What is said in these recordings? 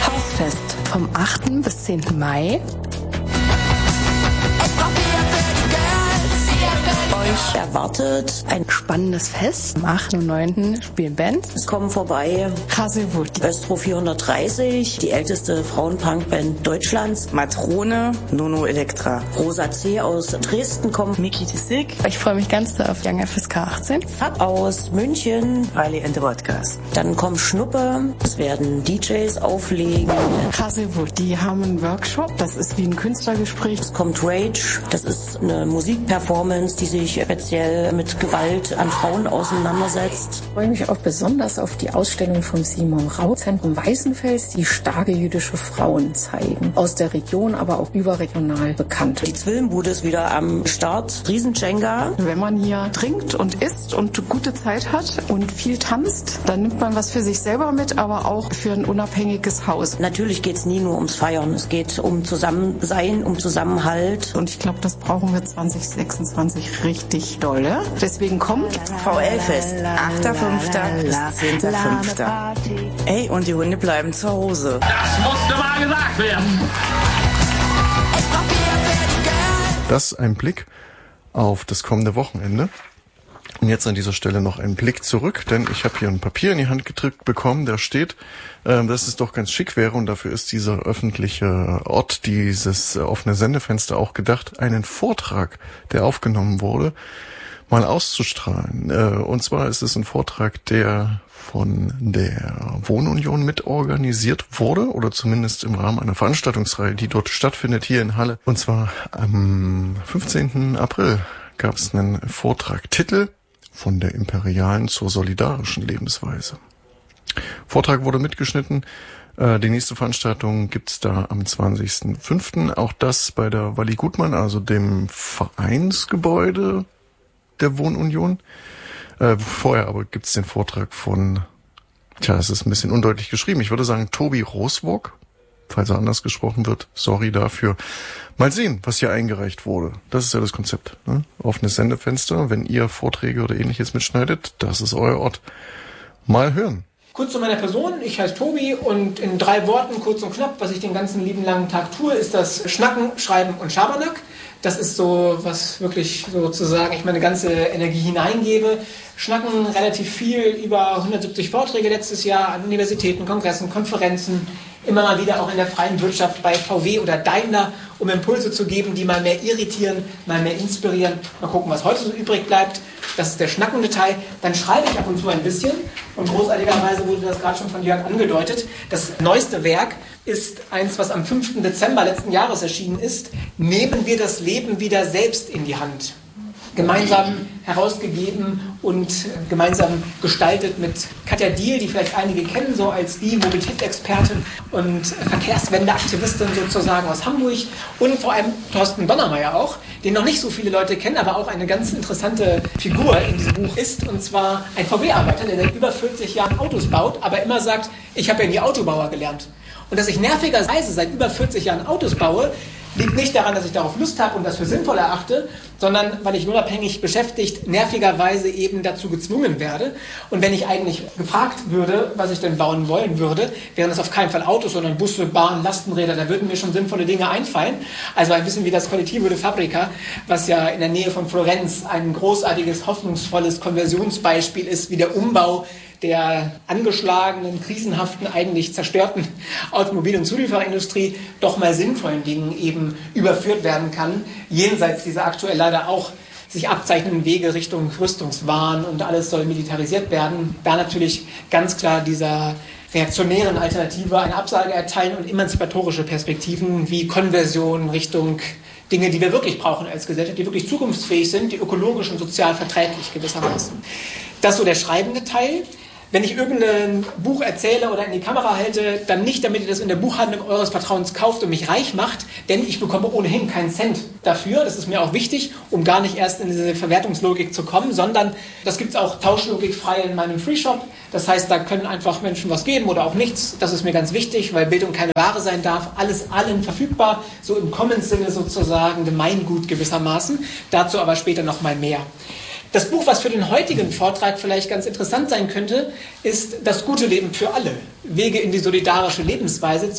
Hausfest vom 8. bis 10. Mai. Euch erwartet ein spannendes Fest. Am 8. und 9. spielen Bands. Es kommen vorbei Hazelwood, Östro 430, die älteste Frauenpunkband Deutschlands. Matrone, Nono Elektra. Rosa C. aus Dresden kommt. Mickey the Sick. Ich freue mich ganz doll auf Young FSK 18. Fab aus München. Riley and the Vodkas. Dann kommt Schnuppe. Es werden DJs auflegen. Hazelwood, die haben einen Workshop. Das ist wie ein Künstlergespräch. Es kommt Rage. Das ist eine Musikperformance, die sich speziell mit Gewalt an Frauen auseinandersetzt. Ich freue mich auch besonders auf die Ausstellung vom Simon Rau Zentrum Weißenfels, die starke jüdische Frauen zeigen. Aus der Region, aber auch überregional bekannt. Die Zwillenbude ist wieder am Start. Riesenjenga. Wenn man hier trinkt und isst und gute Zeit hat und viel tanzt, dann nimmt man was für sich selber mit, aber auch für ein unabhängiges Haus. Natürlich geht es nie nur ums Feiern. Es geht um Zusammensein, um Zusammenhalt. Und ich glaube, das brauchen wir 2026 richtig dolle. Deswegen kommt VL-Fest, 8.5. bis 10.5. Ey, und die Hunde bleiben zu Hause. Das musste mal gesagt werden. Das ist ein Blick auf das kommende Wochenende. Und jetzt an dieser Stelle noch ein Blick zurück, denn ich habe hier ein Papier in die Hand gedrückt bekommen, da steht, dass es doch ganz schick wäre, und dafür ist dieser öffentliche Ort, dieses offene Sendefenster auch gedacht, einen Vortrag, der aufgenommen wurde, mal auszustrahlen. Und zwar ist es ein Vortrag, der von der Wohnunion mitorganisiert wurde, oder zumindest im Rahmen einer Veranstaltungsreihe, die dort stattfindet, hier in Halle. Und zwar am 15. April gab es einen Vortrag. Titel: Von der imperialen zur solidarischen Lebensweise. Vortrag wurde mitgeschnitten. Die nächste Veranstaltung gibt's da am 20.05. Auch das bei der Walli Gutmann, also dem Vereinsgebäude der Wohnunion. Vorher aber gibt's den Vortrag von, es ist ein bisschen undeutlich geschrieben. Ich würde sagen Tobi Roswog. Falls er anders gesprochen wird, sorry dafür. Mal sehen, was hier eingereicht wurde. Das ist ja das Konzept, ne? Offenes Sendefenster. Wenn ihr Vorträge oder Ähnliches mitschneidet, das ist euer Ort. Mal hören. Kurz zu meiner Person. Ich heiße Tobi und in 3 Worten, kurz und knapp, was ich den ganzen lieben langen Tag tue, ist das Schnacken, Schreiben und Schabernack. Das ist so, was wirklich sozusagen ich meine ganze Energie hineingebe. Schnacken relativ viel, über 170 Vorträge letztes Jahr an Universitäten, Kongressen, Konferenzen, immer mal wieder auch in der freien Wirtschaft bei VW oder Daimler, um Impulse zu geben, die mal mehr irritieren, mal mehr inspirieren. Mal gucken, was heute so übrig bleibt. Das ist der schnackende Teil. Dann schreibe ich ab und zu ein bisschen. Und großartigerweise wurde das gerade schon von Jörg angedeutet. Das neueste Werk ist eins, was am 5. Dezember letzten Jahres erschienen ist. Nehmen wir das Leben wieder selbst in die Hand. Gemeinsam herausgegeben und gemeinsam gestaltet mit Katja Diehl, die vielleicht einige kennen, so als die Mobilitätsexpertin und Verkehrswendeaktivistin sozusagen aus Hamburg, und vor allem Thorsten Donnermeier auch, den noch nicht so viele Leute kennen, aber auch eine ganz interessante Figur in diesem Buch ist, und zwar ein VW-Arbeiter, der seit über 40 Jahren Autos baut, aber immer sagt, ich habe ja nie Autobauer gelernt. Und dass ich nervigerweise seit über 40 Jahren Autos baue, liegt nicht daran, dass ich darauf Lust habe und das für sinnvoll erachte, sondern weil ich unabhängig beschäftigt nervigerweise eben dazu gezwungen werde. Und wenn ich eigentlich gefragt würde, was ich denn bauen wollen würde, wären das auf keinen Fall Autos, sondern Busse, Bahnen, Lastenräder. Da würden mir schon sinnvolle Dinge einfallen. Also ein bisschen wie das Collettivo de Fabbrica, was ja in der Nähe von Florenz ein großartiges, hoffnungsvolles Konversionsbeispiel ist, wie der Umbau der angeschlagenen, krisenhaften, eigentlich zerstörten Automobil- und Zuliefererindustrie doch mal sinnvollen Dingen eben überführt werden kann, jenseits dieser aktuell leider auch sich abzeichnenden Wege Richtung Rüstungswahn und alles soll militarisiert werden. Da natürlich ganz klar dieser reaktionären Alternative eine Absage erteilen und emanzipatorische Perspektiven wie Konversion Richtung Dinge, die wir wirklich brauchen als Gesellschaft, die wirklich zukunftsfähig sind, die ökologisch und sozial verträglich gewissermaßen. Das ist so der schreibende Teil. Wenn ich irgendein Buch erzähle oder in die Kamera halte, dann nicht, damit ihr das in der Buchhandlung eures Vertrauens kauft und mich reich macht, denn ich bekomme ohnehin keinen Cent dafür. Das ist mir auch wichtig, um gar nicht erst in diese Verwertungslogik zu kommen, sondern das gibt es auch tauschlogikfrei in meinem Freeshop. Das heißt, da können einfach Menschen was geben oder auch nichts. Das ist mir ganz wichtig, weil Bildung keine Ware sein darf. Alles allen verfügbar, so im Commons-Sinne sozusagen, Gemeingut gewissermaßen. Dazu aber später noch mal mehr. Das Buch, was für den heutigen Vortrag vielleicht ganz interessant sein könnte, ist Das gute Leben für alle. Wege in die solidarische Lebensweise.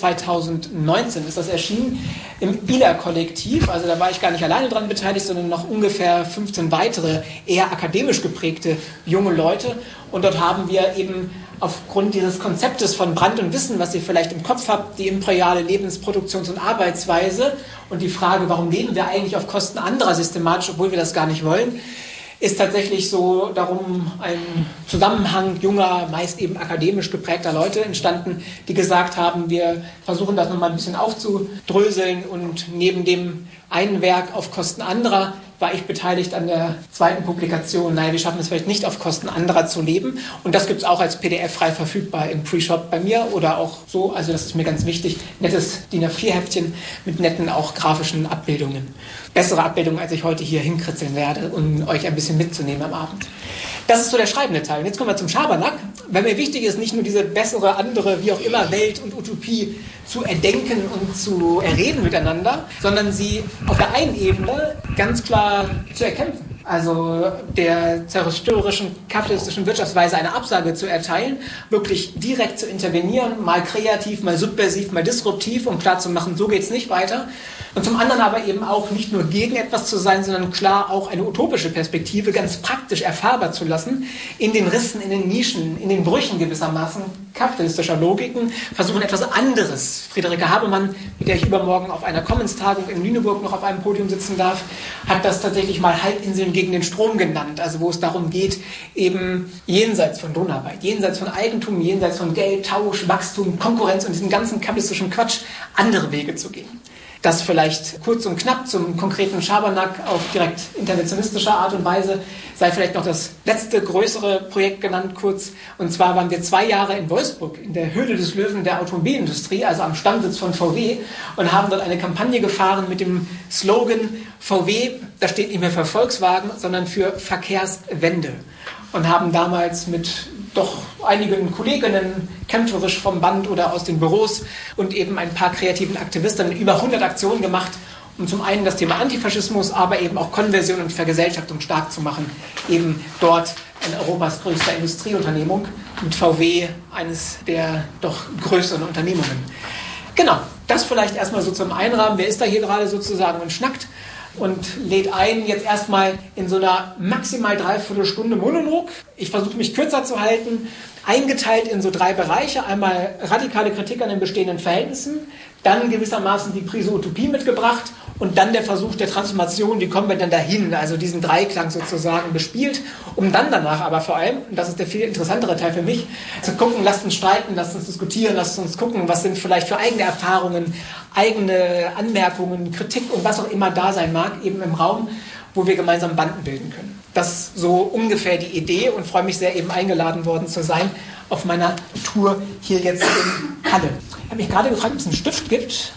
2019 ist das erschienen im ILA-Kollektiv. Also da war ich gar nicht alleine dran beteiligt, sondern noch ungefähr 15 weitere, eher akademisch geprägte junge Leute. Und dort haben wir eben aufgrund dieses Konzeptes von Brand und Wissen, was ihr vielleicht im Kopf habt, die imperiale Lebensproduktions- und Arbeitsweise und die Frage, warum leben wir eigentlich auf Kosten anderer systematisch, obwohl wir das gar nicht wollen, ist tatsächlich so darum ein Zusammenhang junger, meist eben akademisch geprägter Leute entstanden, die gesagt haben, wir versuchen das nochmal ein bisschen aufzudröseln und neben dem einen Werk auf Kosten anderer war ich beteiligt an der zweiten Publikation. Naja, wir schaffen es vielleicht nicht, auf Kosten anderer zu leben. Und das gibt es auch als PDF frei verfügbar im Pre-Shop bei mir oder auch so. Also das ist mir ganz wichtig. Nettes DIN A4-Heftchen mit netten auch grafischen Abbildungen. Bessere Abbildungen, als ich heute hier hinkritzeln werde, um euch ein bisschen mitzunehmen am Abend. Das ist so der schreibende Teil. Und jetzt kommen wir zum Schabernack. Weil mir wichtig ist, nicht nur diese bessere, andere, wie auch immer, Welt und Utopie zu erdenken und zu erreden miteinander, sondern sie auf der einen Ebene ganz klar zu erkämpfen. Also der zerstörerischen kapitalistischen Wirtschaftsweise eine Absage zu erteilen, wirklich direkt zu intervenieren, mal kreativ, mal subversiv, mal disruptiv, um klarzumachen, so geht's nicht weiter. Und zum anderen aber eben auch nicht nur gegen etwas zu sein, sondern klar auch eine utopische Perspektive ganz praktisch erfahrbar zu lassen, in den Rissen, in den Nischen, in den Brüchen gewissermaßen kapitalistischer Logiken, versuchen etwas anderes. Friederike Habermann, mit der ich übermorgen auf einer Commons-Tagung in Lüneburg noch auf einem Podium sitzen darf, hat das tatsächlich mal Halbinseln gegen den Strom genannt, also wo es darum geht, eben jenseits von Lohnarbeit, jenseits von Eigentum, jenseits von Geld, Tausch, Wachstum, Konkurrenz und diesem ganzen kapitalistischen Quatsch andere Wege zu gehen. Das vielleicht kurz und knapp zum konkreten Schabernack auf direkt interventionistischer Art und Weise, sei vielleicht noch das letzte größere Projekt genannt kurz. Und zwar waren wir 2 Jahre in Wolfsburg, in der Höhle des Löwen der Automobilindustrie, also am Stammsitz von VW, und haben dort eine Kampagne gefahren mit dem Slogan VW, das steht nicht mehr für Volkswagen, sondern für Verkehrswende. Und haben damals mit doch einigen Kolleginnen kämpferisch vom Band oder aus den Büros und eben ein paar kreativen Aktivisten über 100 Aktionen gemacht, um zum einen das Thema Antifaschismus, aber eben auch Konversion und Vergesellschaftung stark zu machen. Eben dort in Europas größter Industrieunternehmung, mit VW eines der doch größeren Unternehmungen. Genau, das vielleicht erstmal so zum Einrahmen. Wer ist da hier gerade sozusagen und schnackt? Und lädt ein, jetzt erstmal in so einer maximal 3/4 Stunde Monolog. Ich versuche mich kürzer zu halten, eingeteilt in so 3 Bereiche. Einmal radikale Kritik an den bestehenden Verhältnissen, dann gewissermaßen die Prise Utopie mitgebracht und dann der Versuch der Transformation, wie kommen wir denn dahin, also diesen Dreiklang sozusagen bespielt, um dann danach aber vor allem, und das ist der viel interessantere Teil für mich, zu gucken, lasst uns streiten, lasst uns diskutieren, lasst uns gucken, was sind vielleicht für eigene Erfahrungen, eigene Anmerkungen, Kritik und was auch immer da sein mag, eben im Raum, wo wir gemeinsam Banden bilden können. Das ist so ungefähr die Idee und freue mich sehr, eben eingeladen worden zu sein auf meiner Tour hier jetzt in Halle. Ich habe mich gerade gefragt, ob es einen Stift gibt.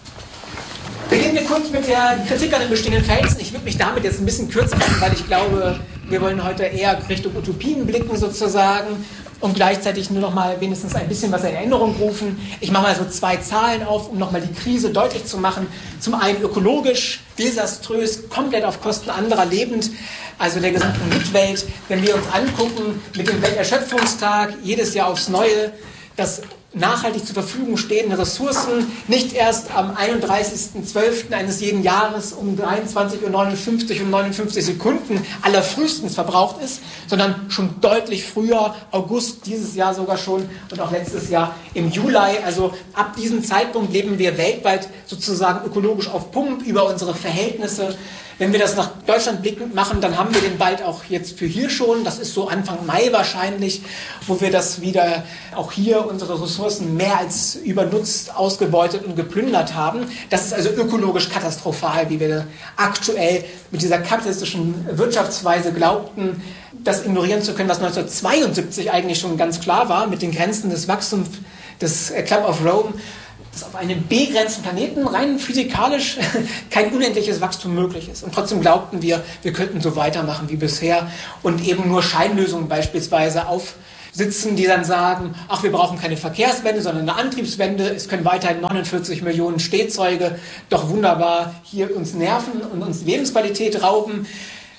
Beginnen wir kurz mit der Kritik an den bestehenden Verhältnissen. Ich würde mich damit jetzt ein bisschen kürzer machen, weil ich glaube, wir wollen heute eher Richtung Utopien blicken sozusagen und gleichzeitig nur noch mal wenigstens ein bisschen was in Erinnerung rufen. Ich mache mal so 2 Zahlen auf, um noch mal die Krise deutlich zu machen. Zum einen ökologisch, desaströs, komplett auf Kosten anderer lebend, also der gesamten Mitwelt. Wenn wir uns angucken, mit dem Welterschöpfungstag, jedes Jahr aufs Neue, das nachhaltig zur Verfügung stehende Ressourcen nicht erst am 31.12. eines jeden Jahres um 23:59 Uhr und 59 Sekunden allerfrühestens verbraucht ist, sondern schon deutlich früher, August dieses Jahr sogar schon und auch letztes Jahr im Juli. Also ab diesem Zeitpunkt leben wir weltweit sozusagen ökologisch auf Pump über unsere Verhältnisse. Wenn wir das nach Deutschland blickend machen, dann haben wir den bald auch jetzt für hier schon. Das ist so Anfang Mai wahrscheinlich, wo wir das wieder auch hier unsere Ressourcen mehr als übernutzt, ausgebeutet und geplündert haben. Das ist also ökologisch katastrophal, wie wir aktuell mit dieser kapitalistischen Wirtschaftsweise glaubten, das ignorieren zu können, was 1972 eigentlich schon ganz klar war, mit den Grenzen des Wachstums des Club of Rome, dass auf einem begrenzten Planeten rein physikalisch kein unendliches Wachstum möglich ist. Und trotzdem glaubten wir, wir könnten so weitermachen wie bisher und eben nur Scheinlösungen beispielsweise aufsitzen, die dann sagen, ach, wir brauchen keine Verkehrswende, sondern eine Antriebswende. Es können weiterhin 49 Millionen Stehzeuge doch wunderbar hier uns nerven und uns Lebensqualität rauben.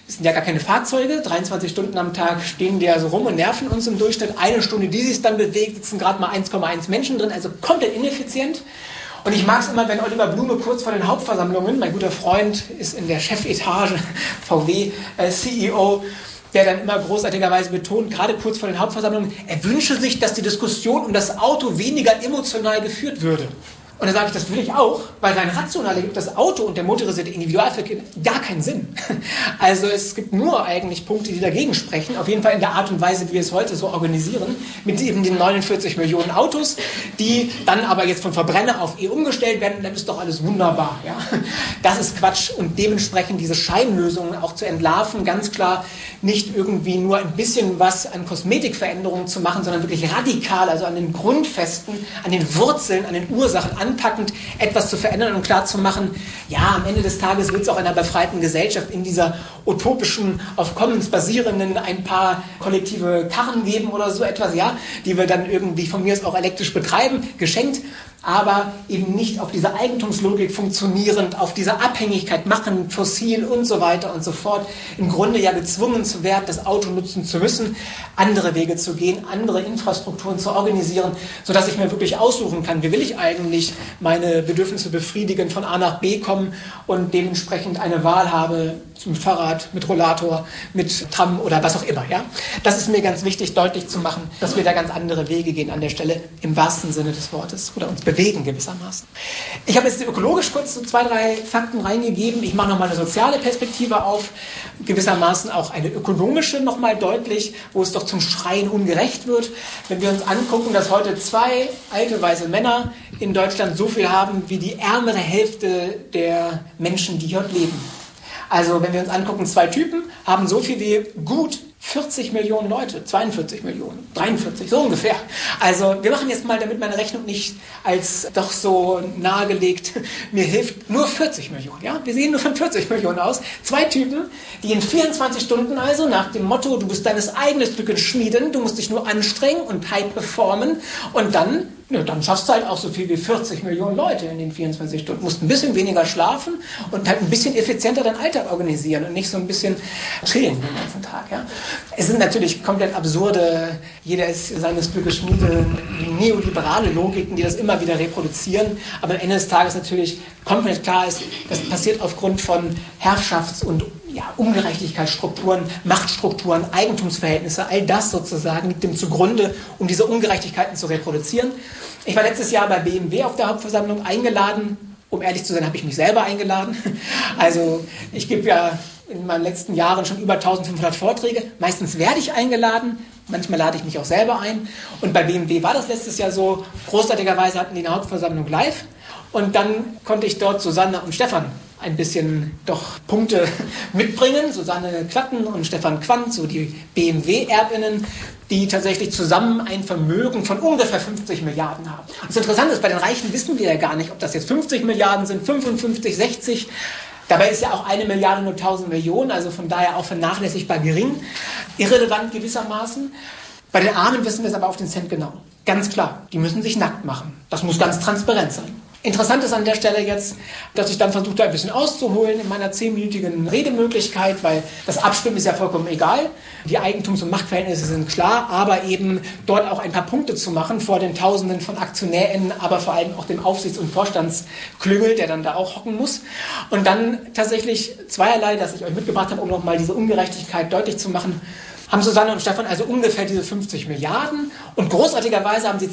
Das sind ja gar keine Fahrzeuge, 23 Stunden am Tag stehen die ja so rum und nerven uns im Durchschnitt. Eine Stunde, die sich dann bewegt, sitzen gerade mal 1,1 Menschen drin, also komplett ineffizient. Und ich mag es immer, wenn Oliver Blume kurz vor den Hauptversammlungen, mein guter Freund ist in der Chefetage, VW, CEO, der dann immer großartigerweise betont, gerade kurz vor den Hauptversammlungen, er wünsche sich, dass die Diskussion um das Auto weniger emotional geführt würde. Und dann sage ich, das will ich auch, weil rein rational ergibt das Auto und der motorisierte Individualverkehr gar keinen Sinn. Also es gibt nur eigentlich Punkte, die dagegen sprechen, auf jeden Fall in der Art und Weise, wie wir es heute so organisieren, mit eben den 49 Millionen Autos, die dann aber jetzt von Verbrenner auf umgestellt werden, dann ist doch alles wunderbar. Ja? Das ist Quatsch und dementsprechend diese Scheinlösungen auch zu entlarven, ganz klar nicht irgendwie nur ein bisschen was an Kosmetikveränderungen zu machen, sondern wirklich radikal, also an den Grundfesten, an den Wurzeln, an den Ursachen anpackend etwas zu verändern und klar zu machen, ja, am Ende des Tages wird es auch in einer befreiten Gesellschaft in dieser utopischen, auf Commons basierenden ein paar kollektive Karren geben oder so etwas, ja, die wir dann irgendwie von mir aus auch elektrisch betreiben, geschenkt, aber eben nicht auf dieser Eigentumslogik funktionierend, auf dieser Abhängigkeit machen, fossil und so weiter und so fort, im Grunde ja gezwungen zu werden, das Auto nutzen zu müssen, andere Wege zu gehen, andere Infrastrukturen zu organisieren, sodass ich mir wirklich aussuchen kann, wie will ich eigentlich meine Bedürfnisse befriedigen, von A nach B kommen und dementsprechend eine Wahl habe, mit Fahrrad, mit Rollator, mit Tram oder was auch immer. Ja? Das ist mir ganz wichtig, deutlich zu machen, dass wir da ganz andere Wege gehen an der Stelle, im wahrsten Sinne des Wortes, oder uns bewegen gewissermaßen. Ich habe jetzt ökologisch kurz so 2, 3 Fakten reingegeben. Ich mache nochmal eine soziale Perspektive auf, gewissermaßen auch eine ökonomische nochmal deutlich, wo es doch zum Schreien ungerecht wird. Wenn wir uns angucken, dass heute 2 alte weiße Männer in Deutschland so viel haben wie die ärmere Hälfte der Menschen, die dort leben. Also wenn wir uns angucken, 2 Typen haben so viel wie gut 40 Millionen Leute, 42 Millionen, 43, so ungefähr. Also wir machen jetzt mal, damit meine Rechnung nicht als doch so nahegelegt mir hilft, nur 40 Millionen. Ja? Wir sehen nur von 40 Millionen aus. 2 Typen, die in 24 Stunden also nach dem Motto, du bist deines eigenen Glückes Schmieden, du musst dich nur anstrengen und high performen und dann schaffst du halt auch so viel wie 40 Millionen Leute in den 24 Stunden. Du musst ein bisschen weniger schlafen und halt ein bisschen effizienter deinen Alltag organisieren und nicht so ein bisschen chillen den ganzen Tag. Ja? Es sind natürlich komplett absurde, jeder ist seines Glückes Schmiede, neoliberale Logiken, die das immer wieder reproduzieren. Aber am Ende des Tages natürlich komplett klar ist, das passiert aufgrund von Herrschafts- und Ungerechtigkeitsstrukturen, Machtstrukturen, Eigentumsverhältnisse, all das sozusagen liegt dem zugrunde, um diese Ungerechtigkeiten zu reproduzieren. Ich war letztes Jahr bei BMW auf der Hauptversammlung eingeladen. Um ehrlich zu sein, habe ich mich selber eingeladen. Also ich gebe ja in meinen letzten Jahren schon über 1500 Vorträge. Meistens werde ich eingeladen, manchmal lade ich mich auch selber ein. Und bei BMW war das letztes Jahr so, großartigerweise hatten die eine Hauptversammlung live. Und dann konnte ich dort Susanne und Stefan ein bisschen doch Punkte mitbringen. Susanne Klatten und Stefan Quandt, so die BMW-Erbinnen, die tatsächlich zusammen ein Vermögen von ungefähr 50 Milliarden haben. Und das Interessante ist, bei den Reichen wissen wir ja gar nicht, ob das jetzt 50 Milliarden sind, 55, 60. Dabei ist ja auch 1 Milliarde nur 1000 Millionen, also von daher auch vernachlässigbar gering, irrelevant gewissermaßen. Bei den Armen wissen wir es aber auf den Cent genau. Ganz klar, die müssen sich nackt machen. Das muss ganz transparent sein. Interessant ist an der Stelle jetzt, dass ich dann versucht habe, ein bisschen auszuholen in meiner 10-minütigen Redemöglichkeit, weil das Abstimmen ist ja vollkommen egal. Die Eigentums- und Machtverhältnisse sind klar, aber eben dort auch ein paar Punkte zu machen vor den Tausenden von AktionärInnen, aber vor allem auch dem Aufsichts- und Vorstandsklüngel, der dann da auch hocken muss. Und dann tatsächlich zweierlei, das ich euch mitgebracht habe, um nochmal diese Ungerechtigkeit deutlich zu machen, haben Susanne und Stefan also ungefähr diese 50 Milliarden. Und großartigerweise haben sie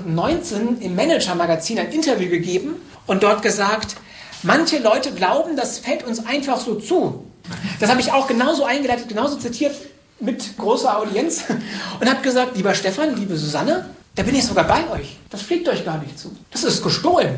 2019 im Manager-Magazin ein Interview gegeben und dort gesagt, manche Leute glauben, das fällt uns einfach so zu. Das habe ich auch genauso eingeleitet, genauso zitiert mit großer Audienz und habe gesagt, lieber Stefan, liebe Susanne, da bin ich sogar bei euch. Das fliegt euch gar nicht zu. Das ist gestohlen.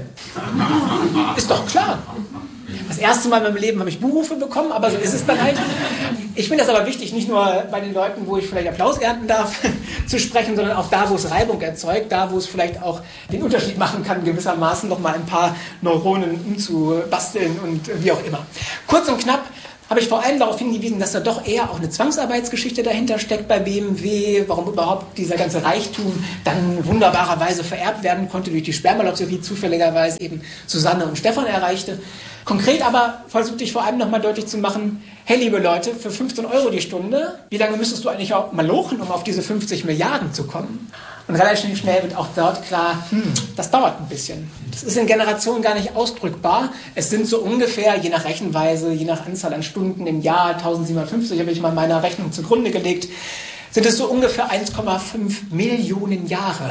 Ist doch klar. Das erste Mal in meinem Leben habe ich Buchrufe bekommen, aber so ist es dann halt. Ich finde das aber wichtig, nicht nur bei den Leuten, wo ich vielleicht Applaus ernten darf, zu sprechen, sondern auch da, wo es Reibung erzeugt, da, wo es vielleicht auch den Unterschied machen kann, gewissermaßen noch mal ein paar Neuronen umzubasteln und wie auch immer. Kurz und knapp habe ich vor allem darauf hingewiesen, dass da doch eher auch eine Zwangsarbeitsgeschichte dahinter steckt bei BMW, warum überhaupt dieser ganze Reichtum dann wunderbarerweise vererbt werden konnte durch die Spermalotterie, zufälligerweise eben Susanne und Stefan erreichte. Konkret aber versuchte ich vor allem nochmal deutlich zu machen, hey liebe Leute, für 15 € die Stunde, wie lange müsstest du eigentlich auch mal lochen, um auf diese 50 Milliarden zu kommen? Und relativ schnell wird auch dort klar, das dauert ein bisschen. Das ist in Generationen gar nicht ausdrückbar. Es sind so ungefähr, je nach Rechenweise, je nach Anzahl an Stunden im Jahr, 1750 habe ich mal meiner Rechnung zugrunde gelegt, sind es so ungefähr 1,5 Millionen Jahre.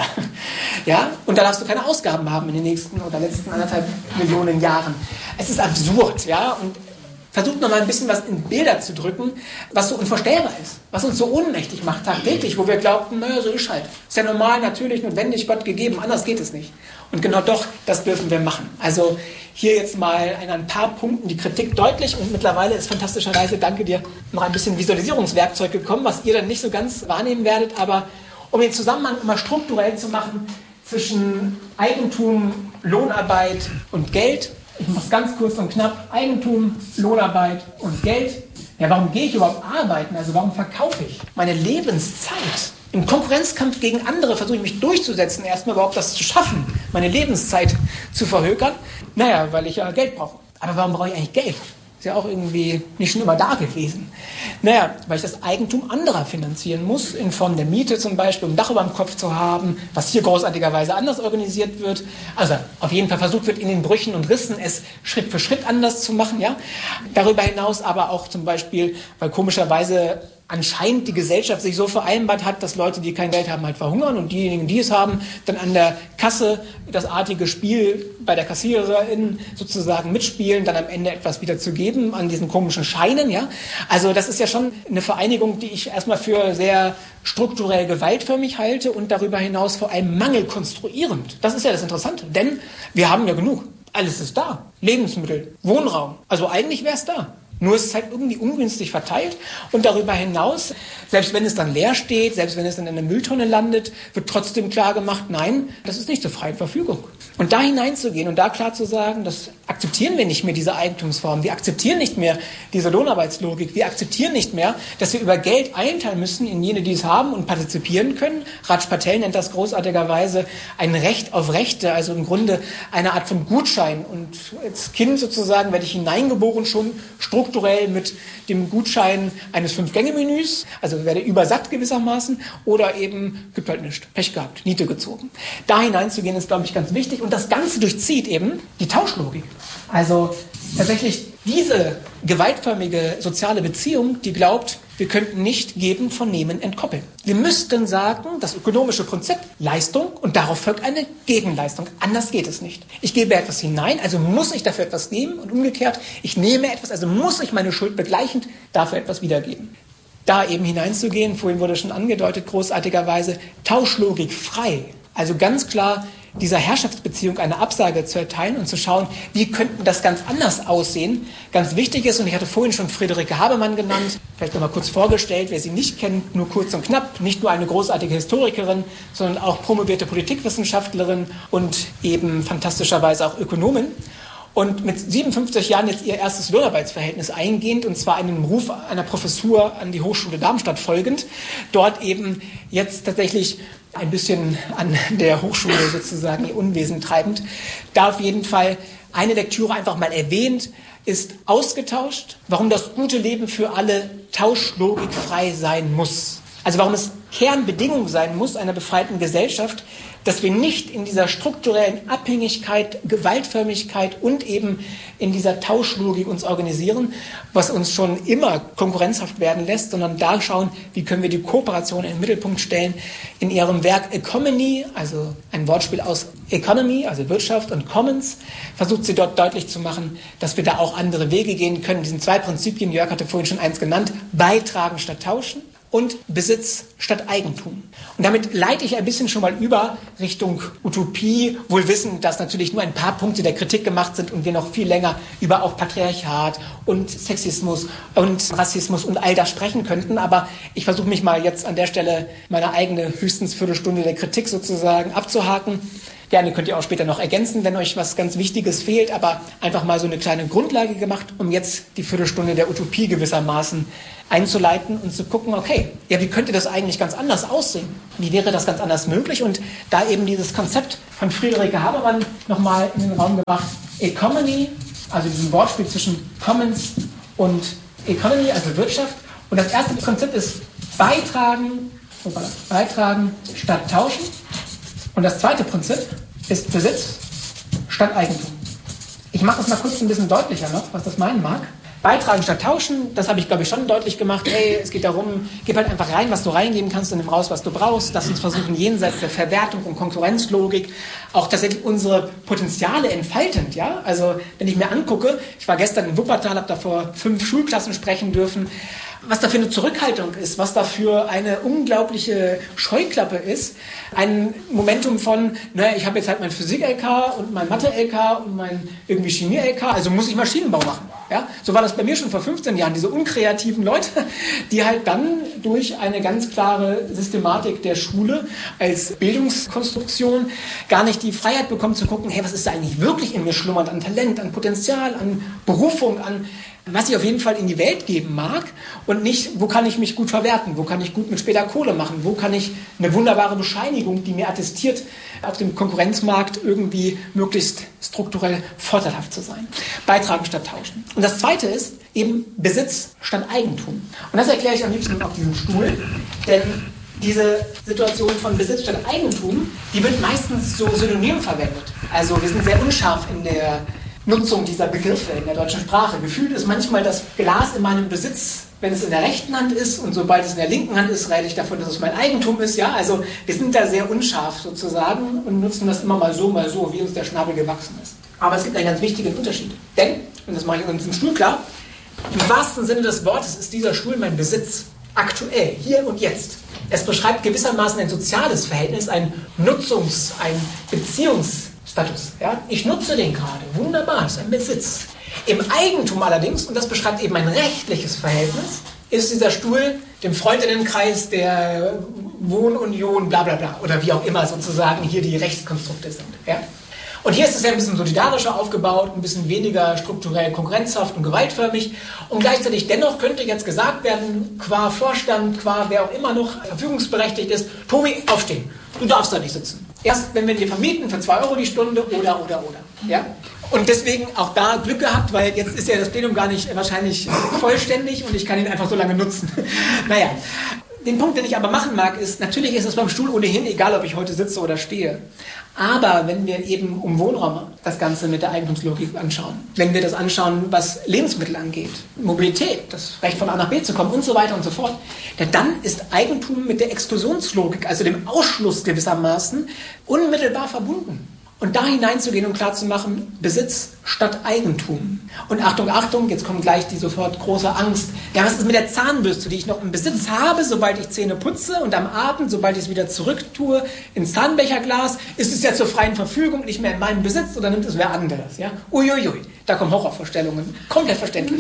Ja? Und da darfst du keine Ausgaben haben in den nächsten oder letzten 1,5 Millionen Jahren. Es ist absurd, ja, und versucht nochmal ein bisschen was in Bilder zu drücken, was so unvorstellbar ist, was uns so ohnmächtig macht tagtäglich, wo wir glaubten, naja, so ist halt. Ist ja normal, natürlich, notwendig, Gott gegeben, anders geht es nicht. Und genau doch, das dürfen wir machen. Also hier jetzt mal in ein paar Punkten die Kritik deutlich und mittlerweile ist fantastischerweise, danke dir, noch ein bisschen Visualisierungswerkzeug gekommen, was ihr dann nicht so ganz wahrnehmen werdet, aber um den Zusammenhang immer strukturell zu machen zwischen Eigentum, Lohnarbeit und Geld. Ich mache es ganz kurz und knapp. Eigentum, Lohnarbeit und Geld. Ja, warum gehe ich überhaupt arbeiten? Also warum verkaufe ich meine Lebenszeit? Im Konkurrenzkampf gegen andere versuche ich mich durchzusetzen, erstmal überhaupt das zu schaffen, meine Lebenszeit zu verhökern. Naja, weil ich ja Geld brauche. Aber warum brauche ich eigentlich Geld? Ist ja auch irgendwie nicht schon immer da gewesen. Naja, weil ich das Eigentum anderer finanzieren muss, in Form der Miete zum Beispiel, um ein Dach über dem Kopf zu haben, was hier großartigerweise anders organisiert wird. Also auf jeden Fall versucht wird, in den Brüchen und Rissen es Schritt für Schritt anders zu machen. Ja? Darüber hinaus aber auch zum Beispiel, weil komischerweise anscheinend die Gesellschaft sich so vereinbart hat, dass Leute, die kein Geld haben, halt verhungern und diejenigen, die es haben, dann an der Kasse das artige Spiel bei der Kassiererin sozusagen mitspielen, dann am Ende etwas wieder zu geben an diesen komischen Scheinen. Ja? Also das ist ja schon eine Vereinigung, die ich erstmal für sehr strukturell gewaltförmig halte und darüber hinaus vor allem mangelkonstruierend. Das ist ja das Interessante, denn wir haben ja genug. Alles ist da. Lebensmittel, Wohnraum. Also eigentlich wäre es da. Nur ist es halt irgendwie ungünstig verteilt und darüber hinaus, selbst wenn es dann leer steht, selbst wenn es dann in der Mülltonne landet, wird trotzdem klar gemacht, nein, das ist nicht zur freien Verfügung. Und da hineinzugehen und da klar zu sagen, das akzeptieren wir nicht mehr, diese Eigentumsform, wir akzeptieren nicht mehr diese Lohnarbeitslogik, wir akzeptieren nicht mehr, dass wir über Geld einteilen müssen in jene, die es haben und partizipieren können. Raj Patel nennt das großartigerweise ein Recht auf Rechte, also im Grunde eine Art von Gutschein. Und als Kind sozusagen werde ich hineingeboren schon strukturell mit dem Gutschein eines 5-Gänge-Menüs, also werde übersatt gewissermaßen, oder eben gibt halt nichts, Pech gehabt, Niete gezogen. Da hineinzugehen ist, glaube ich, ganz wichtig und das Ganze durchzieht eben die Tauschlogik. Also tatsächlich diese gewaltförmige soziale Beziehung, die glaubt, wir könnten nicht Geben von Nehmen entkoppeln. Wir müssten sagen, das ökonomische Konzept, Leistung, und darauf folgt eine Gegenleistung. Anders geht es nicht. Ich gebe etwas hinein, also muss ich dafür etwas nehmen und umgekehrt, ich nehme etwas, also muss ich meine Schuld begleichend dafür etwas wiedergeben. Da eben hineinzugehen, vorhin wurde schon angedeutet, großartigerweise, Tauschlogik frei. Also ganz klar dieser Herrschaftsbeziehung eine Absage zu erteilen und zu schauen, wie könnten das ganz anders aussehen. Ganz wichtig ist, und ich hatte vorhin schon Friederike Habermann genannt, vielleicht noch mal kurz vorgestellt, wer sie nicht kennt, nur kurz und knapp, nicht nur eine großartige Historikerin, sondern auch promovierte Politikwissenschaftlerin und eben fantastischerweise auch Ökonomin. Und mit 57 Jahren jetzt ihr erstes Lohnarbeitsverhältnis eingehend, und zwar einem Ruf einer Professur an die Hochschule Darmstadt folgend, dort eben jetzt tatsächlich ein bisschen an der Hochschule sozusagen ihr Unwesen treibend. Da auf jeden Fall eine Lektüre einfach mal erwähnt, ist ausgetauscht, warum das gute Leben für alle tauschlogikfrei sein muss. Also warum es Kernbedingung sein muss einer befreiten Gesellschaft, dass wir nicht in dieser strukturellen Abhängigkeit, Gewaltförmigkeit und eben in dieser Tauschlogik uns organisieren, was uns schon immer konkurrenzhaft werden lässt, sondern da schauen, wie können wir die Kooperation in den Mittelpunkt stellen. In ihrem Werk Economy, also ein Wortspiel aus Economy, also Wirtschaft, und Commons, versucht sie dort deutlich zu machen, dass wir da auch andere Wege gehen können. Diesen 2 Prinzipien, Jörg hatte vorhin schon eins genannt, beitragen statt tauschen und Besitz statt Eigentum. Und damit leite ich ein bisschen schon mal über Richtung Utopie, wohl wissend, dass natürlich nur ein paar Punkte der Kritik gemacht sind und wir noch viel länger über auch Patriarchat und Sexismus und Rassismus und all das sprechen könnten. Aber ich versuche mich mal jetzt an der Stelle meine eigene höchstens Viertelstunde der Kritik sozusagen abzuhaken. Gerne könnt ihr auch später noch ergänzen, wenn euch was ganz Wichtiges fehlt, aber einfach mal so eine kleine Grundlage gemacht, um jetzt die Viertelstunde der Utopie gewissermaßen einzuleiten und zu gucken, okay, ja, wie könnte das eigentlich ganz anders aussehen? Wie wäre das ganz anders möglich? Und da eben dieses Konzept von Friederike Habermann nochmal in den Raum gebracht, Economy also diesem Wortspiel zwischen Commons und Economy, also Wirtschaft. Und das erste Konzept ist beitragen statt tauschen. Und das zweite Prinzip ist Besitz statt Eigentum. Ich mache das mal kurz ein bisschen deutlicher noch, was das meinen mag. Beitragen statt tauschen, das habe ich, glaube ich, schon deutlich gemacht. Hey, es geht darum, gib halt einfach rein, was du reingeben kannst und nimm raus, was du brauchst. Lass uns versuchen, jenseits der Verwertung und Konkurrenzlogik auch tatsächlich unsere Potenziale entfaltend. Ja? Also, wenn ich mir angucke, ich war gestern in Wuppertal, habe da vor 5 Schulklassen sprechen dürfen, was da für eine Zurückhaltung ist, was da für eine unglaubliche Scheuklappe ist. Ein Momentum von, naja, ich habe jetzt halt mein Physik-LK und mein Mathe-LK und mein irgendwie Chemie-LK, also muss ich Maschinenbau machen. Ja? So war das bei mir schon vor 15 Jahren, diese unkreativen Leute, die halt dann durch eine ganz klare Systematik der Schule als Bildungskonstruktion gar nicht die Freiheit bekommen zu gucken, hey, was ist da eigentlich wirklich in mir schlummernd an Talent, an Potenzial, an Berufung, an was ich auf jeden Fall in die Welt geben mag und nicht, wo kann ich mich gut verwerten, wo kann ich gut mit später Kohle machen, wo kann ich eine wunderbare Bescheinigung, die mir attestiert, auf dem Konkurrenzmarkt irgendwie möglichst strukturell vorteilhaft zu sein. Beitragen statt tauschen. Und das zweite ist eben Besitz statt Eigentum. Und das erkläre ich am liebsten auf diesem Stuhl, denn diese Situation von Besitz statt Eigentum, die wird meistens so synonym verwendet. Also wir sind sehr unscharf in der Nutzung dieser Begriffe in der deutschen Sprache. Gefühlt ist manchmal das Glas in meinem Besitz, wenn es in der rechten Hand ist, und sobald es in der linken Hand ist, rede ich davon, dass es mein Eigentum ist. Ja? Also wir sind da sehr unscharf sozusagen und nutzen das immer mal so, wie uns der Schnabel gewachsen ist. Aber es gibt einen ganz wichtigen Unterschied. Denn, und das mache ich uns im Stuhl klar, im wahrsten Sinne des Wortes ist dieser Stuhl mein Besitz. Aktuell, hier und jetzt. Es beschreibt gewissermaßen ein soziales Verhältnis, ein Beziehungsstatus. Ja? Ich nutze den gerade. Wunderbar, das ist ein Besitz. Im Eigentum allerdings, und das beschreibt eben ein rechtliches Verhältnis, ist dieser Stuhl dem Freundinnenkreis der Wohnunion, bla bla bla, oder wie auch immer sozusagen hier die Rechtskonstrukte sind. Ja? Und hier ist es ja ein bisschen solidarischer aufgebaut, ein bisschen weniger strukturell konkurrenzhaft und gewaltförmig. Und gleichzeitig dennoch könnte jetzt gesagt werden, qua Vorstand, qua wer auch immer noch verfügungsberechtigt ist, Tobi, aufstehen, du darfst da nicht sitzen. Erst wenn wir dir vermieten für 2 Euro die Stunde oder. Ja? Und deswegen auch da Glück gehabt, weil jetzt ist ja das Plenum gar nicht wahrscheinlich vollständig und ich kann ihn einfach so lange nutzen. Naja, den Punkt, den ich aber machen mag, ist, natürlich ist es beim Stuhl ohnehin egal, ob ich heute sitze oder stehe. Aber wenn wir eben um Wohnraum das Ganze mit der Eigentumslogik anschauen, wenn wir das anschauen, was Lebensmittel angeht, Mobilität, das Recht von A nach B zu kommen und so weiter und so fort, dann ist Eigentum mit der Exklusionslogik, also dem Ausschluss gewissermaßen, unmittelbar verbunden. Und da hineinzugehen und klarzumachen, Besitz statt Eigentum. Und Achtung, Achtung, jetzt kommt gleich die sofort große Angst. Ja, was ist mit der Zahnbürste, die ich noch im Besitz habe, sobald ich Zähne putze und am Abend, sobald ich es wieder zurück tue, ins Zahnbecherglas, ist es ja zur freien Verfügung, nicht mehr in meinem Besitz oder nimmt es wer anderes? Ja? Uiuiui, da kommen Horrorvorstellungen. Komplett verständlich.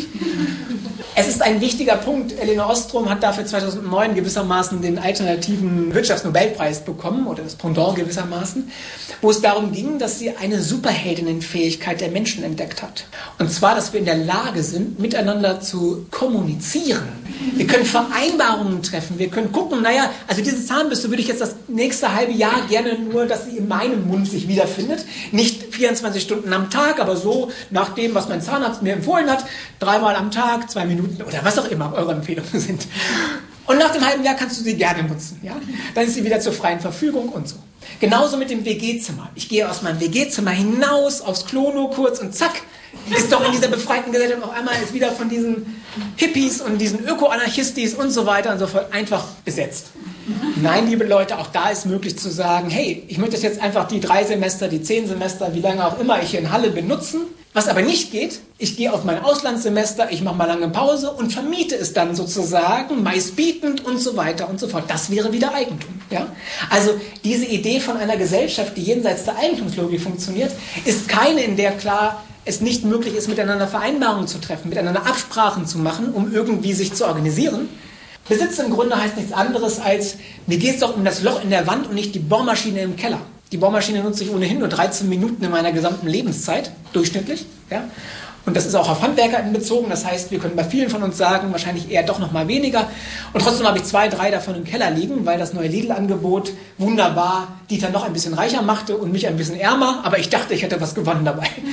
Es ist ein wichtiger Punkt. Elinor Ostrom hat dafür 2009 gewissermaßen den alternativen Wirtschaftsnobelpreis bekommen, oder das Pendant gewissermaßen, wo es darum ging, dass sie eine Superheldinnenfähigkeit der Menschen entdeckt hat. Und zwar, dass wir in der Lage sind, miteinander zu kommunizieren. Wir können Vereinbarungen treffen, wir können gucken, naja, also diese Zahnbürste würde ich jetzt das nächste halbe Jahr gerne nur, dass sie in meinem Mund sich wiederfindet. Nicht 24 Stunden am Tag, aber so nach dem, was mein Zahnarzt mir empfohlen hat, 3-mal am Tag, 2 Minuten oder was auch immer eure Empfehlungen sind. Und nach dem halben Jahr kannst du sie gerne nutzen. Ja? Dann ist sie wieder zur freien Verfügung und so. Genauso mit dem WG-Zimmer. Ich gehe aus meinem WG-Zimmer hinaus, aufs Klo nur kurz und zack, ist doch in dieser befreiten Gesellschaft auf einmal ist wieder von diesen Hippies und diesen Öko-Anarchistis und so weiter und so fort einfach besetzt. Nein, liebe Leute, auch da ist möglich zu sagen, hey, ich möchte jetzt einfach die 3 Semester, die 10 Semester, wie lange auch immer ich hier in Halle benutzen. Was aber nicht geht, ich gehe auf mein Auslandssemester, ich mache mal lange Pause und vermiete es dann sozusagen, meistbietend und so weiter und so fort. Das wäre wieder Eigentum. Ja? Also diese Idee von einer Gesellschaft, die jenseits der Eigentumslogik funktioniert, ist keine, in der klar es nicht möglich ist, miteinander Vereinbarungen zu treffen, miteinander Absprachen zu machen, um irgendwie sich zu organisieren. Besitz im Grunde heißt nichts anderes als, mir geht es doch um das Loch in der Wand und nicht die Bohrmaschine im Keller. Die Bohrmaschine nutze ich ohnehin nur 13 Minuten in meiner gesamten Lebenszeit, durchschnittlich. Ja? Und das ist auch auf HandwerkerInnen bezogen. Das heißt, wir können bei vielen von uns sagen, wahrscheinlich eher doch noch mal weniger. Und trotzdem habe ich 2, 3 davon im Keller liegen, weil das neue Lidl-Angebot wunderbar Dieter noch ein bisschen reicher machte und mich ein bisschen ärmer. Aber ich dachte, ich hätte was gewonnen dabei.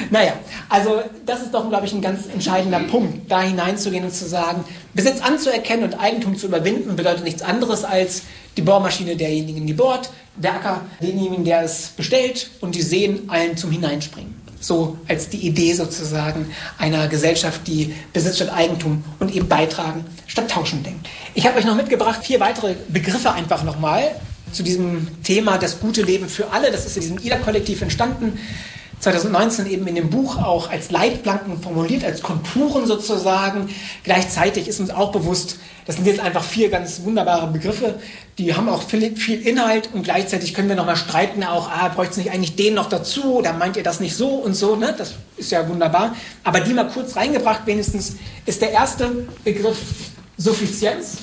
Naja, also das ist doch, glaube ich, ein ganz entscheidender Punkt, da hineinzugehen und zu sagen, Besitz anzuerkennen und Eigentum zu überwinden bedeutet nichts anderes als die Bohrmaschine derjenigen, die bohrt, der Acker denjenigen, der es bestellt und die Seen allen zum Hineinspringen. So als die Idee sozusagen einer Gesellschaft, die Besitz statt Eigentum und eben beitragen statt tauschen denkt. Ich habe euch noch mitgebracht 4 weitere Begriffe einfach nochmal zu diesem Thema das gute Leben für alle. Das ist in diesem IDA-Kollektiv entstanden. 2019 eben in dem Buch auch als Leitplanken formuliert, als Konturen sozusagen. Gleichzeitig ist uns auch bewusst, das sind jetzt einfach 4 ganz wunderbare Begriffe, die haben auch viel Inhalt und gleichzeitig können wir nochmal streiten, auch, bräuchte es nicht eigentlich den noch dazu oder meint ihr das nicht so und so, ne? Das ist ja wunderbar. Aber die mal kurz reingebracht wenigstens, ist der erste Begriff Suffizienz.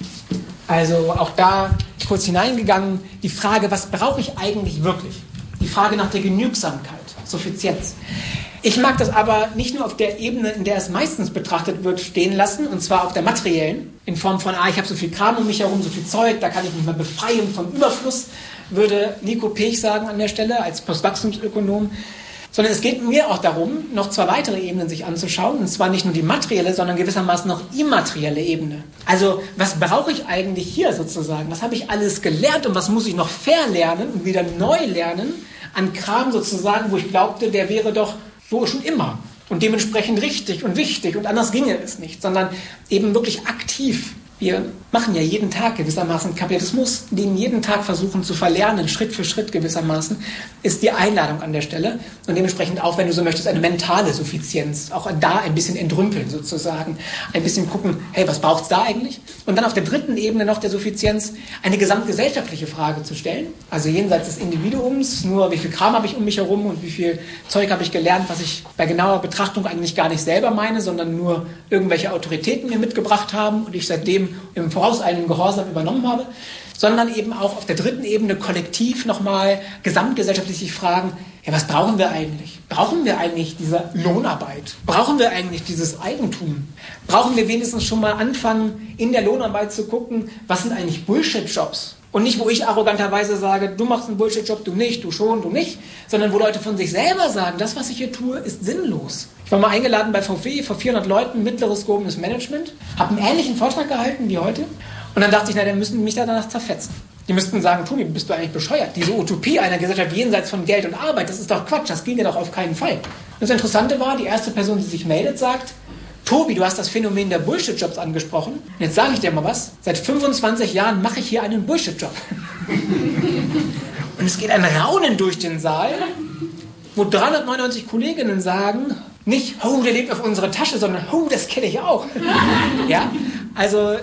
Also auch da kurz hineingegangen, die Frage, was brauche ich eigentlich wirklich? Die Frage nach der Genügsamkeit, Suffizienz. Ich mag das aber nicht nur auf der Ebene, in der es meistens betrachtet wird, stehen lassen, und zwar auf der materiellen, in Form von, ich habe so viel Kram um mich herum, so viel Zeug, da kann ich mich mal befreien vom Überfluss, würde Nico Pech sagen an der Stelle, als Postwachstumsökonom. Sondern es geht mir auch darum, noch 2 weitere Ebenen sich anzuschauen, und zwar nicht nur die materielle, sondern gewissermaßen noch immaterielle Ebene. Also, was brauche ich eigentlich hier sozusagen? Was habe ich alles gelernt und was muss ich noch verlernen und wieder neu lernen an Kram sozusagen, wo ich glaubte, der wäre doch so schon immer und dementsprechend richtig und wichtig und anders ginge es nicht, sondern eben wirklich aktiv. Wir machen ja jeden Tag gewissermaßen Kapitalismus, den jeden Tag versuchen zu verlernen, Schritt für Schritt gewissermaßen, ist die Einladung an der Stelle. Und dementsprechend auch, wenn du so möchtest, eine mentale Suffizienz. Auch da ein bisschen entrümpeln sozusagen. Ein bisschen gucken, hey, was braucht's da eigentlich? Und dann auf der dritten Ebene noch der Suffizienz eine gesamtgesellschaftliche Frage zu stellen. Also jenseits des Individuums, nur wie viel Kram habe ich um mich herum und wie viel Zeug habe ich gelernt, was ich bei genauer Betrachtung eigentlich gar nicht selber meine, sondern nur irgendwelche Autoritäten mir mitgebracht haben und ich seitdem im vorauseilenden Gehorsam übernommen habe, sondern eben auch auf der dritten Ebene kollektiv nochmal gesamtgesellschaftlich sich fragen, ja, was brauchen wir eigentlich? Brauchen wir eigentlich diese Lohnarbeit? Brauchen wir eigentlich dieses Eigentum? Brauchen wir wenigstens schon mal anfangen, in der Lohnarbeit zu gucken, was sind eigentlich Bullshit-Jobs? Und nicht, wo ich arroganterweise sage, du machst einen Bullshit-Job, du nicht, du schon, du nicht, sondern wo Leute von sich selber sagen, das, was ich hier tue, ist sinnlos. Ich war mal eingeladen bei VW, vor 400 Leuten, mittleres gehobenes Management, habe einen ähnlichen Vortrag gehalten wie heute und dann dachte ich, dann müssten die mich danach zerfetzen. Die müssten sagen, Tobi, bist du eigentlich bescheuert? Diese Utopie einer Gesellschaft jenseits von Geld und Arbeit, das ist doch Quatsch, das ging ja doch auf keinen Fall. Und das Interessante war, die erste Person, die sich meldet, sagt, Tobi, du hast das Phänomen der Bullshit-Jobs angesprochen. Und jetzt sage ich dir mal was. Seit 25 Jahren mache ich hier einen Bullshit-Job. Und es geht ein Raunen durch den Saal, wo 399 Kolleginnen sagen, nicht, oh, der lebt auf unsere Tasche, sondern, oh, das kenne ich auch. Ja, also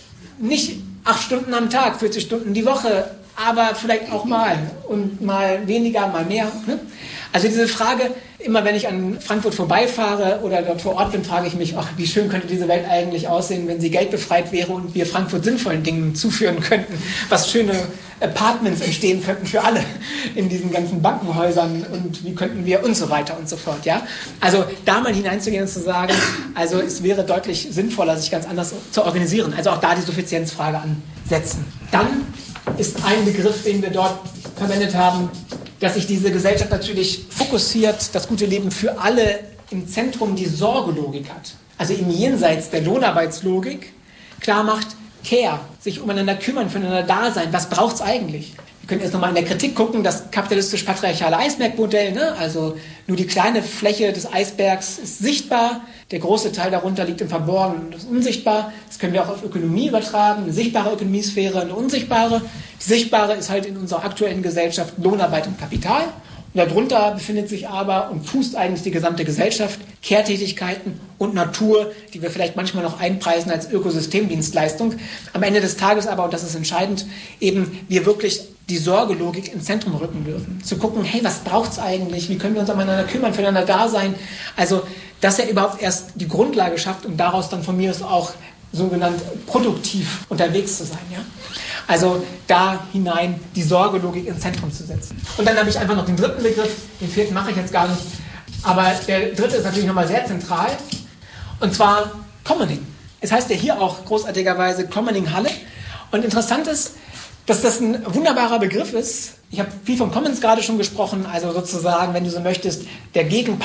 nicht 8 Stunden am Tag, 40 Stunden die Woche, aber vielleicht auch mal und mal weniger, mal mehr. Ne? Also diese Frage, immer wenn ich an Frankfurt vorbeifahre oder dort vor Ort bin, frage ich mich, ach, wie schön könnte diese Welt eigentlich aussehen, wenn sie geldbefreit wäre und wir Frankfurt sinnvollen Dingen zuführen könnten, was schöne Apartments entstehen könnten für alle in diesen ganzen Bankenhäusern und wie könnten wir und so weiter und so fort. Ja? Also da mal hineinzugehen und zu sagen, also es wäre deutlich sinnvoller, sich ganz anders zu organisieren. Also auch da die Suffizienzfrage ansetzen. Dann ist ein Begriff, den wir dort verwendet haben, dass sich diese Gesellschaft natürlich fokussiert, das gute Leben für alle im Zentrum die Sorgelogik hat. Also im Jenseits der Lohnarbeitslogik klar macht, Care, sich umeinander kümmern, füreinander da sein, was braucht es eigentlich? Wir können jetzt nochmal in der Kritik gucken, das kapitalistisch-patriarchale Eisbergmodell, ne? Also nur die kleine Fläche des Eisbergs ist sichtbar, der große Teil darunter liegt im Verborgenen und ist unsichtbar. Das können wir auch auf Ökonomie übertragen, eine sichtbare Ökonomiesphäre, eine unsichtbare. Die sichtbare ist halt in unserer aktuellen Gesellschaft Lohnarbeit und Kapital. Und darunter befindet sich aber und fußt eigentlich die gesamte Gesellschaft, Kehrtätigkeiten und Natur, die wir vielleicht manchmal noch einpreisen als Ökosystemdienstleistung. Am Ende des Tages aber, und das ist entscheidend, eben wir wirklich die Sorgelogik ins Zentrum rücken dürfen. Zu gucken, hey, was braucht's eigentlich? Wie können wir uns umeinander kümmern, füreinander da sein? Also, dass er überhaupt erst die Grundlage schafft, um daraus dann von mir aus auch sogenannt produktiv unterwegs zu sein. Ja? Also da hinein die Sorgelogik ins Zentrum zu setzen. Und dann habe ich einfach noch den dritten Begriff, den vierten mache ich jetzt gar nicht, aber der dritte ist natürlich nochmal sehr zentral, und zwar Commoning. Es heißt ja hier auch großartigerweise Commoning Halle, und interessant ist, dass das ein wunderbarer Begriff ist. Ich habe viel von Commons gerade schon gesprochen, also sozusagen, wenn du so möchtest, der Gegenpart